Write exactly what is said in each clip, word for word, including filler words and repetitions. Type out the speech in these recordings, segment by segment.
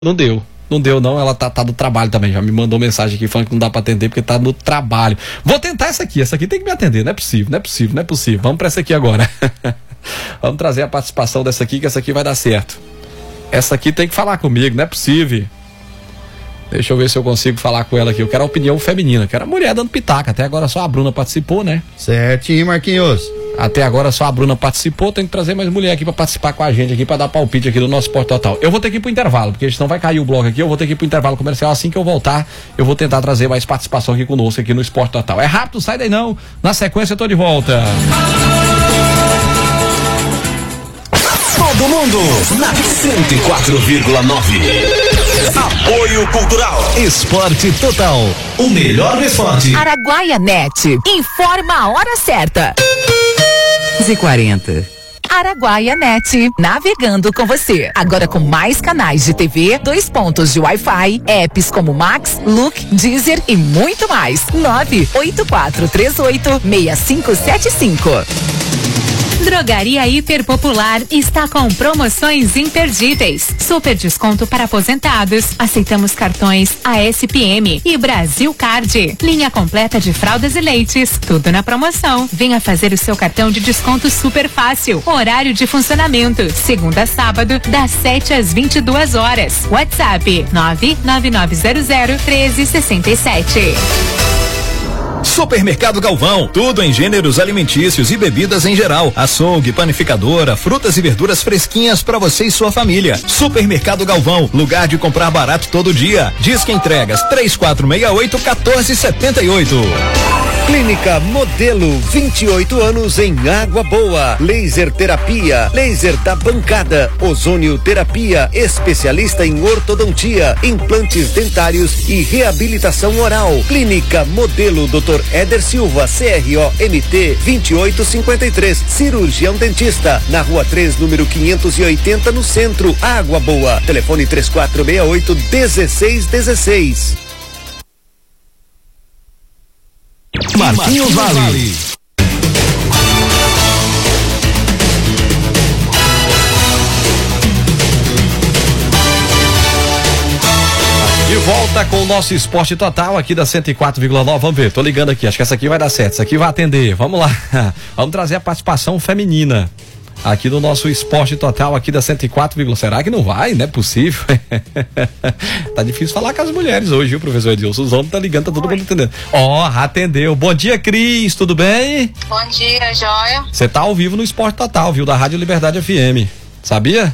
Não deu. Não deu não, ela tá, tá no trabalho também, já me mandou mensagem aqui falando que não dá pra atender porque tá no trabalho. Vou tentar essa aqui, essa aqui tem que me atender, não é possível, não é possível, não é possível. Vamos pra essa aqui agora. Vamos trazer a participação dessa aqui, que essa aqui vai dar certo. Essa aqui tem que falar comigo, não é possível. Deixa eu ver se eu consigo falar com ela aqui. Eu quero a opinião feminina, quero a mulher dando pitaca. Até agora só a Bruna participou, né? Certinho, Marquinhos. Até agora só a Bruna participou, tem que trazer mais mulher aqui pra participar com a gente aqui, pra dar palpite aqui do nosso Esporte Total. Eu vou ter que ir pro intervalo, porque senão vai cair o bloco aqui, eu vou ter que ir pro intervalo comercial. Assim que eu voltar, eu vou tentar trazer mais participação aqui conosco aqui no Esporte Total. É rápido, sai daí não. Na sequência eu tô de volta. Todo mundo na cento e quatro vírgula nove. Apoio Cultural. Esporte Total. O melhor do esporte. Araguaia Net. Informa a hora certa. onze e quarenta. Araguaia Net, navegando com você. Agora com mais canais de T V, dois pontos de Wi-Fi, apps como Max, Look, Deezer e muito mais. nove oito quatro três oito seis cinco sete cinco. Drogaria Hiper Popular está com promoções imperdíveis. Super desconto para aposentados. Aceitamos cartões A S P M e Brasil Card. Linha completa de fraldas e leites. Tudo na promoção. Venha fazer o seu cartão de desconto super fácil. Horário de funcionamento. Segunda a sábado, das sete às vinte e duas horas. WhatsApp nove nove nove zero zero um três seis sete. Supermercado Galvão, tudo em gêneros alimentícios e bebidas em geral. Açougue, panificadora, frutas e verduras fresquinhas para você e sua família. Supermercado Galvão, lugar de comprar barato todo dia. Disque entregas três quatro seis oito um quatro sete oito. Clínica Modelo, vinte e oito anos em Água Boa. Laser terapia, laser da bancada, ozônio terapia, especialista em ortodontia, implantes dentários e reabilitação oral. Clínica Modelo, doutor Éder Silva, C R O M T vinte e oito cinquenta e três, cirurgião dentista, na rua três, número quinhentos e oitenta, no centro, Água Boa. Telefone três quatro seis oito um seis um seis. Marquinhos Vale. De volta com o nosso Esporte Total aqui da cento e quatro vírgula nove. Vamos ver, tô ligando aqui, acho que essa aqui vai dar certo, essa aqui vai atender. Vamos lá, vamos trazer a participação feminina aqui do nosso Esporte Total aqui da cento e quatro, será que não vai? Não é possível. Tá difícil falar com as mulheres hoje, viu, professor Edilson? Os homens tá ligando, tá todo mundo entendendo. Ó, oh, atendeu. Bom dia, Cris, tudo bem? Bom dia, joia. Você tá ao vivo no Esporte Total, viu, da Rádio Liberdade F M, sabia?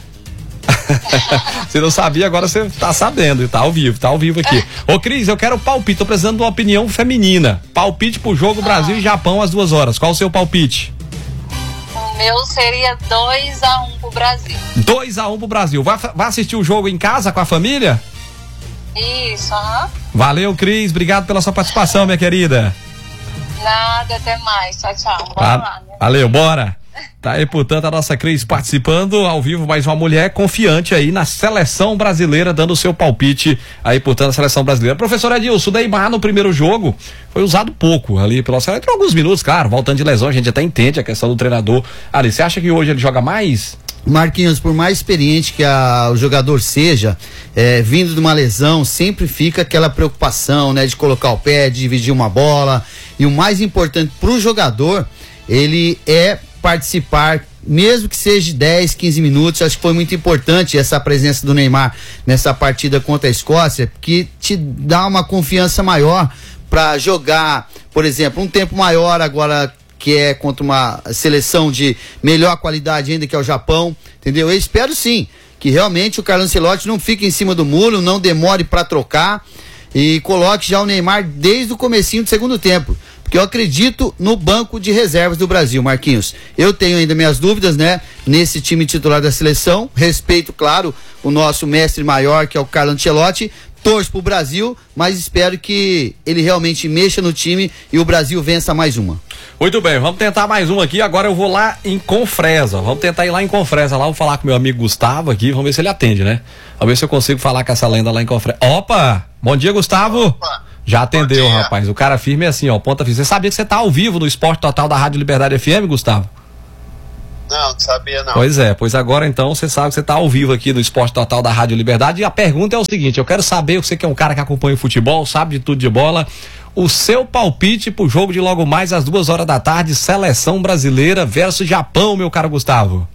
Você não sabia, agora você tá sabendo, tá ao vivo, tá ao vivo aqui. Ô Cris, eu quero palpite, tô precisando de uma opinião feminina. Palpite pro jogo Brasil e Japão às duas horas, qual o seu palpite? O meu seria dois a um pro Brasil. dois a um pro Brasil. Vai, vai assistir o jogo em casa com a família? Isso, aham. Uhum. Valeu, Cris, obrigado pela sua participação, minha querida. Nada, até mais, tchau, tchau. Bora Va- lá, né? Valeu, bora. Tá aí, portanto, a nossa Cris participando ao vivo, mais uma mulher confiante aí na seleção brasileira, dando o seu palpite aí, portanto, a seleção brasileira. Professor Edilson, o Neymar no primeiro jogo foi usado pouco ali pelo Arsenal, entrou alguns minutos, claro, voltando de lesão, a gente até entende a questão do treinador ali. Você acha que hoje ele joga mais? Marquinhos, por mais experiente que a, o jogador seja, é, vindo de uma lesão, sempre fica aquela preocupação, né, de colocar o pé, de dividir uma bola, e o mais importante pro jogador, ele é participar, mesmo que seja de dez, quinze minutos. Acho que foi muito importante essa presença do Neymar nessa partida contra a Escócia, que te dá uma confiança maior para jogar, por exemplo, um tempo maior agora, que é contra uma seleção de melhor qualidade ainda, que é o Japão, entendeu? Eu espero sim que realmente o Carlo Ancelotti não fique em cima do muro, não demore para trocar e coloque já o Neymar desde o comecinho do segundo tempo, porque eu acredito no banco de reservas do Brasil, Marquinhos. Eu tenho ainda minhas dúvidas, né, nesse time titular da seleção. Respeito, claro, o nosso mestre maior, que é o Carlo Ancelotti. Torço pro Brasil, mas espero que ele realmente mexa no time e o Brasil vença mais uma. Muito bem, vamos tentar mais uma aqui. Agora eu vou lá em Confresa. Vamos tentar ir lá em Confresa. Lá vou falar com meu amigo Gustavo aqui. Vamos ver se ele atende, né? Vamos ver se eu consigo falar com essa lenda lá em Confresa. Opa! Bom dia, Gustavo. Opa. Já atendeu, rapaz. O cara firme é assim, ó. Ponta firme. Você sabia que você tá ao vivo no Esporte Total da Rádio Liberdade F M, Gustavo? Não, não sabia não. Pois é, pois agora então você sabe que você está ao vivo aqui no Esporte Total da Rádio Liberdade e a pergunta é o seguinte, eu quero saber, você que é um cara que acompanha o futebol, sabe de tudo de bola, o seu palpite pro jogo de logo mais às duas horas da tarde, Seleção Brasileira versus Japão, meu caro Gustavo.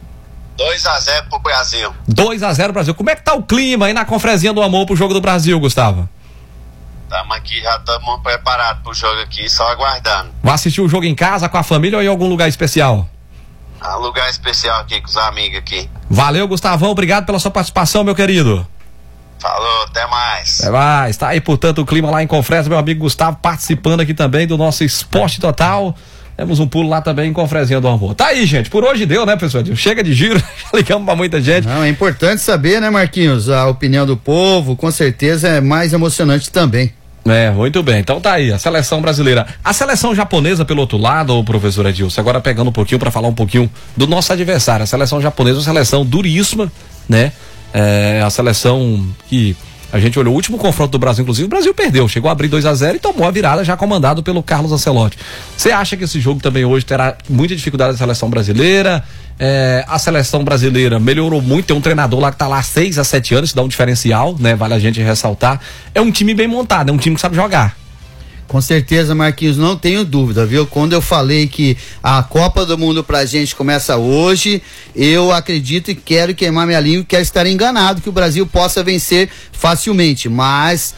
dois a zero pro Brasil. dois a zero Brasil. Como é que tá o clima aí na Confrezinha do Amor pro jogo do Brasil, Gustavo? Estamos aqui, já estamos preparados pro jogo aqui, só aguardando. Vai assistir o jogo em casa, com a família ou em algum lugar especial? Um lugar especial aqui com os amigos aqui. Valeu, Gustavão, obrigado pela sua participação, meu querido. Falou, até mais. Até mais, tá aí, portanto, o clima lá em Confresa, meu amigo Gustavo participando aqui também do nosso Esporte Total. Temos um pulo lá também em Confrezinha do Amor. Tá aí, gente, por hoje deu, né, pessoal? Chega de giro, ligamos pra muita gente. Não, é importante saber, né, Marquinhos, a opinião do povo, com certeza é mais emocionante também. É, muito bem. Então tá aí, a seleção brasileira. A seleção japonesa, pelo outro lado, ô professor Edilson, agora pegando um pouquinho para falar um pouquinho do nosso adversário. A seleção japonesa é uma seleção duríssima, né? É a seleção que a gente olhou o último confronto do Brasil, inclusive, o Brasil perdeu, chegou a abrir dois a zero e tomou a virada já comandado pelo Carlos Ancelotti. Você acha que esse jogo também hoje terá muita dificuldade da seleção brasileira? É, a seleção brasileira melhorou muito, tem um treinador lá que tá lá há seis a sete anos, isso dá um diferencial, né? Vale a gente ressaltar. É um time bem montado, é um time que sabe jogar. Com certeza, Marquinhos, não tenho dúvida, viu? Quando eu falei que a Copa do Mundo pra gente começa hoje, eu acredito e quero queimar minha língua e quero estar enganado que o Brasil possa vencer facilmente, mas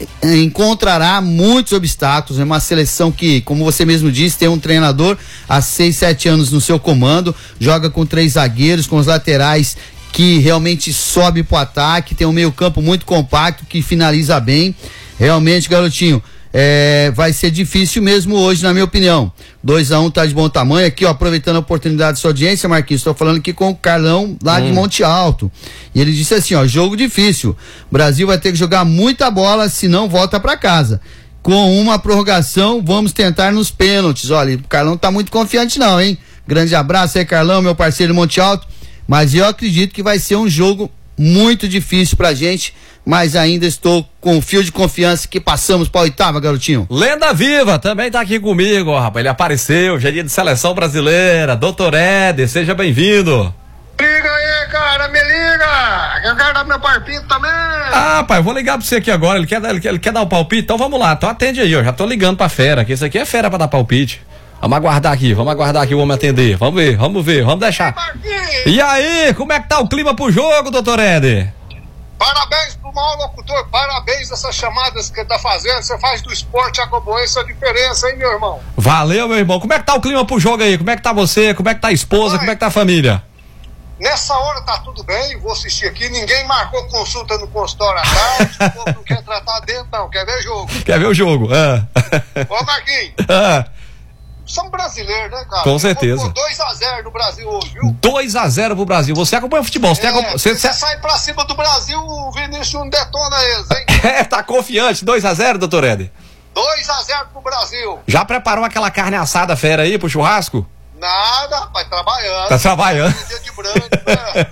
encontrará muitos obstáculos. É uma seleção que, como você mesmo disse, tem um treinador há seis, sete anos no seu comando, joga com três zagueiros, com os laterais que realmente sobe pro ataque, tem um meio campo muito compacto que finaliza bem. Realmente, garotinho, é, vai ser difícil mesmo hoje, na minha opinião. dois a um tá de bom tamanho. Aqui, ó, aproveitando a oportunidade da sua audiência, Marquinhos, estou falando aqui com o Carlão lá hum. de Monte Alto. E ele disse assim, ó, jogo difícil. Brasil vai ter que jogar muita bola, senão volta para casa. Com uma prorrogação, vamos tentar nos pênaltis. Olha, o Carlão tá muito confiante não, hein? Grande abraço aí, Carlão, meu parceiro de Monte Alto. Mas eu acredito que vai ser um jogo muito difícil pra gente, mas ainda estou com o fio de confiança que passamos para a oitava, garotinho. Lenda viva, também tá aqui comigo, ó, rapaz, ele apareceu, já é dia de seleção brasileira, doutor Éder, seja bem-vindo. Liga aí, cara, me liga, eu quero dar meu palpite também. Ah, pai, eu vou ligar pra você aqui agora, ele quer, ele quer, ele quer dar o palpite, então vamos lá, então atende aí, ó, já tô ligando pra fera, que esse aqui é fera pra dar palpite. Vamos aguardar aqui, vamos aguardar aqui o homem atender, vamos ver, vamos ver, vamos deixar. E aí, como é que tá o clima pro jogo, doutor Éder? Parabéns pro maior locutor, parabéns essas chamadas que ele tá fazendo, você faz do esporte acoboense a diferença, hein, meu irmão? Valeu, meu irmão, como é que tá o clima pro jogo aí, como é que tá você, como é que tá a esposa, Ai, como é que tá a família? Nessa hora tá tudo bem, vou assistir aqui, ninguém marcou consulta no consultório à tarde, o povo não quer tratar dentro não, quer ver jogo. Quer ver o jogo, ah. Ô Marquinhos, ah. São brasileiros, né, cara? Com certeza. dois a zero no Brasil hoje, viu? dois a zero pro Brasil. Você acompanha o futebol? Você, é, acompanha, você, você você sai pra cima do Brasil, o Vinícius não detona eles, hein? É, tá confiante. dois a zero, doutor Éder? dois a zero pro Brasil. Já preparou aquela carne assada fera aí pro churrasco? Nada, rapaz, trabalhando. Tá trabalhando. Dia de branco, né?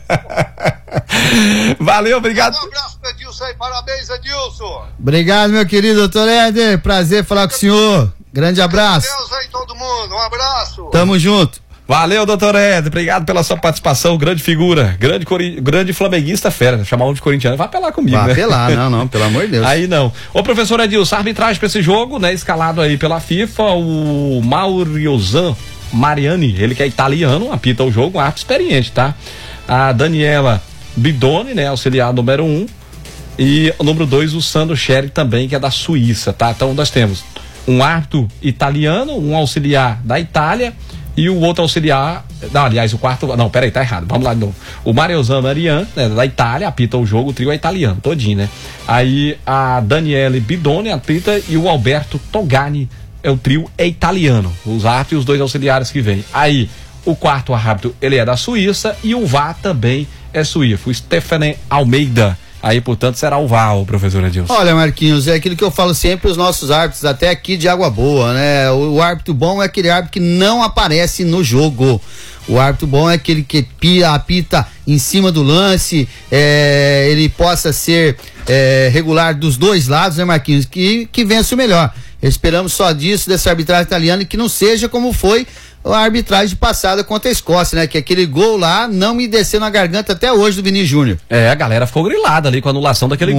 Valeu, obrigado. Um abraço pro Edilson aí, parabéns, Edilson. Obrigado, meu querido doutor Éder. Prazer falar com o senhor. Grande abraço. Deus aí, todo mundo. Um abraço. Tamo junto. Valeu, doutor Éder. Obrigado pela sua participação. Grande figura. Grande, cori... grande flamenguista fera. Chamar um de corintiano. Vai apelar comigo, Vai né? apelar, não, não. Pelo amor de Deus. Aí não. Ô, professor Edilson, arbitragem pra esse jogo, né? Escalado aí pela FIFA, o Mauriozan Mariani, ele que é italiano, apita o jogo, um árbitro experiente, tá? A Daniela Bidoni, né? Auxiliar número um. E o número dois, o Sandro Scherry também, que é da Suíça, tá? Então nós temos um árbitro italiano, um auxiliar da Itália e o outro auxiliar, não, aliás, o quarto, não, peraí, tá errado, vamos lá de novo. O Mariozano Arian, né, da Itália, apita o jogo, o trio é italiano, todinho, né? Aí a Daniele Bidoni apita e o Alberto Togani, é o trio é italiano, os árbitros e os dois auxiliares que vêm. Aí o quarto árbitro, ele é da Suíça e o V A R também é suíço, o Stefano Almeida. Aí, portanto, será o V A R, professor Edilson. Olha, Marquinhos, é aquilo que eu falo sempre, os nossos árbitros, até aqui de Água Boa, né? O, o árbitro bom é aquele árbitro que não aparece no jogo. O árbitro bom é aquele que pia, apita em cima do lance, é, ele possa ser é, regular dos dois lados, né, Marquinhos? Que, que vença o melhor. Esperamos só disso, dessa arbitragem italiana, e que não seja como foi a arbitragem passada contra a Escócia, né? Que aquele gol lá não me desceu na garganta até hoje do Vini Júnior. É, a galera ficou grilada ali com a anulação daquele